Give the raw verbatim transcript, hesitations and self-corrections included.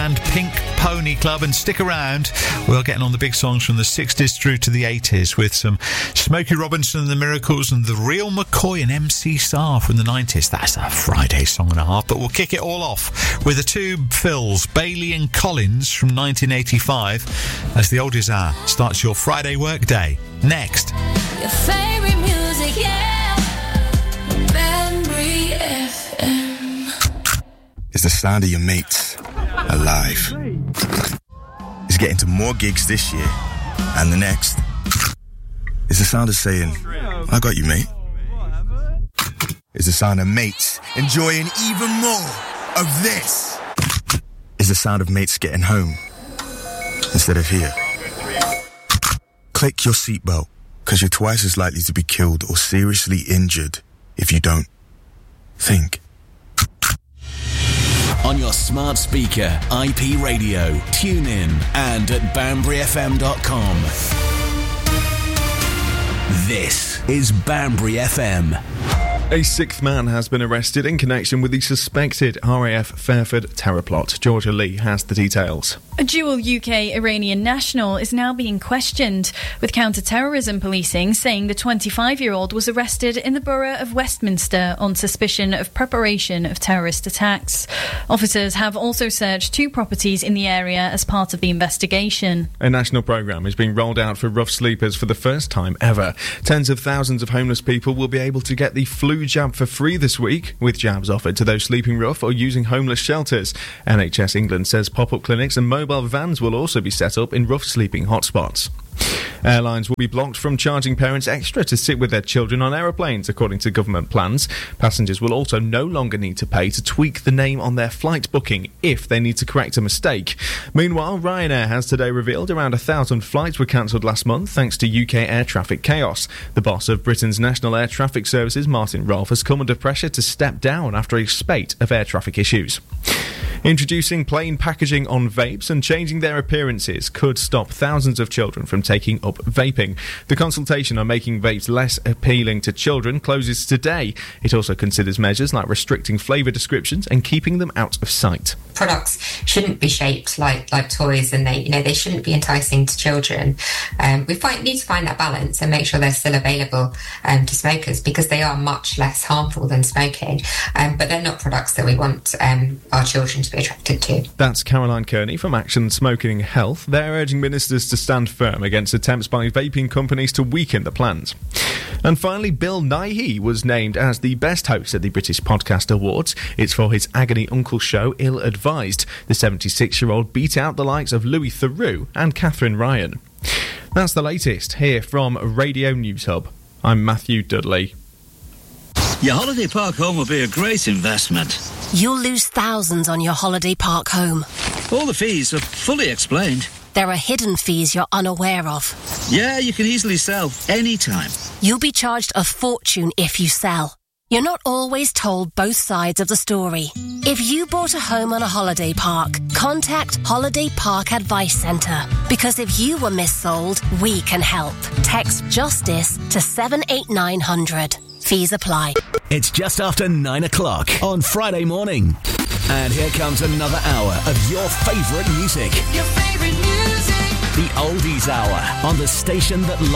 and Pink Pony Club. And stick around, we're getting on the big songs from the sixties through to the eighties with some Smokey Robinson and the Miracles and the Real McCoy and M C Sarr from the nineties. That's a Friday song and a half, but we'll kick it all off with the two Phils, Bailey and Collins from nineteen eighty-five, as the Oldies Hour starts your Friday work day. Next. Your favorite music, yeah. Banbury F M. It's the sound of your mates alive. It's getting to more gigs this year and the next. It's the sound of saying, I got you, mate. It's the sound of mates enjoying even more of this. It's the sound of mates getting home instead of here. Click your seatbelt, because you're twice as likely to be killed or seriously injured if you don't think. On your smart speaker, I P radio, tune in, and at banbury f m dot com. This is Banbury F M. A sixth man has been arrested in connection with the suspected R A F Fairford terror plot. Georgia Lee has the details. A dual U K-Iranian national is now being questioned, with counter-terrorism policing saying the twenty-five-year-old was arrested in the borough of Westminster on suspicion of preparation of terrorist attacks. Officers have also searched two properties in the area as part of the investigation. A national programme is being rolled out for rough sleepers for the first time ever. Tens of thousands of homeless people will be able to get the flu jab for free this week, with jabs offered to those sleeping rough or using homeless shelters. N H S England says pop-up clinics and mobile vans will also be set up in rough sleeping hotspots. Airlines will be blocked from charging parents extra to sit with their children on aeroplanes, according to government plans. Passengers will also no longer need to pay to tweak the name on their flight booking if they need to correct a mistake. Meanwhile, Ryanair has today revealed around a thousand flights were cancelled last month thanks to U K air traffic chaos. The boss of Britain's National Air Traffic Services, Martin Rolfe, has come under pressure to step down after a spate of air traffic issues. Introducing plain packaging on vapes and changing their appearances could stop thousands of children from taking up vaping. The consultation on making vapes less appealing to children closes today. It also considers measures like restricting flavour descriptions and keeping them out of sight. Products shouldn't be shaped like like toys, and they you know they shouldn't be enticing to children. Um, we find, need to find that balance and make sure they're still available um, to smokers, because they are much less harmful than smoking. Um, but they're not products that we want um, our children to be attracted to. That's Caroline Kearney from Action Smoking Health. They're urging ministers to stand firm against attempts by vaping companies to weaken the plans. And finally, Bill Nighy was named as the best host at the British Podcast Awards. It's for his Agony Uncle show, Ill Advised. The seventy-six-year-old beat out the likes of Louis Theroux and Catherine Ryan. That's the latest here from Radio News Hub. I'm Matthew Dudley. Your holiday park home will be a great investment. You'll lose thousands on your holiday park home. All the fees are fully explained. There are hidden fees you're unaware of. Yeah, you can easily sell anytime. You'll be charged a fortune if you sell. You're not always told both sides of the story. If you bought a home on a holiday park, contact Holiday Park Advice Centre. Because if you were missold, we can help. Text JUSTICE to seven eight nine hundred. Fees apply. It's just after nine o'clock on Friday morning. And here comes another hour of your favourite music. Your favorite music. The Oldies Hour on the station that